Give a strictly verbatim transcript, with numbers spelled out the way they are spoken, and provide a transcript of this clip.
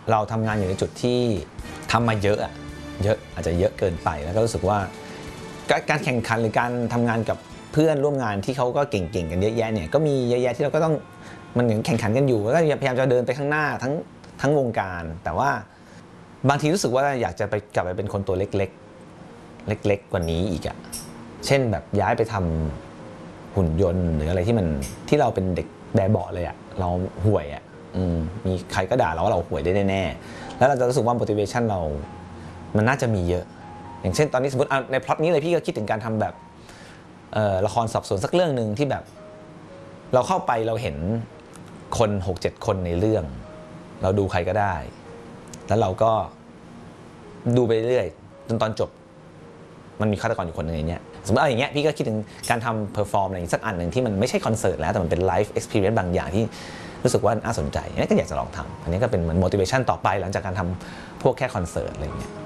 เราทำงานอยู่ในจุดที่ทำมาเยอะอะเยอะอาจจะเยอะเกินไปแล้วก็รู้สึกว่าการแข่งขันหรือการทำงานกับเพื่อนร่วมงานที่เขาก็เก่งๆกันเยอะแยะเนี่ยก็มีเยอะแยะที่เราก็ต้องมันเหมือนแข่งขันกันอยู่แล้วก็พยายามจะเดินไปข้างหน้าทั้งทั้งวงการแต่ว่าบางทีรู้สึกว่าอยากจะไปกลับไปเป็นคนตัวเล็กๆเล็กๆกว่านี้อีกอะเช่นแบบย้ายไปทำหุ่นยนต์หรืออะไรที่มันที่เราเป็นเด็กแบเบาะเลยอะเราห่วยอะมีใครก็ด่าเราว่าเราห่วยได้แน่ๆแล้วเราจะรู้สึกว่า motivation เรามันน่าจะมีเยอะอย่างเช่นตอนนี้สมมติในพล็อตนี้เลยพี่ก็คิดถึงการทำแบบละครสอบสวนสักเรื่องหนึ่งที่แบบเราเข้าไปเราเห็นคน หกเจ็ด คนในเรื่องเราดูใครก็ได้แล้วเราก็ดูไปเรื่อยจนตอนจบมันมีฆาตกรอยู่คนหนึ่งอย่างเงี้ยสมมติเอาอย่างเงี้ยพี่ก็คิดถึงการทำเพอร์ฟอร์มอะไรสักอันหนึ่งที่มันไม่ใช่คอนเสิร์ตแล้วแต่มันเป็นไลฟ์เอ็กซ์เพรียนซ์บางอย่างที่รู้สึกว่าน่าสนใจนี่ก็อยากจะลองทำอันนี้ก็เป็นเหมือน motivation ต่อไปหลังจากการทำพวกแค่คอนเสิร์ตอะไรเงี้ย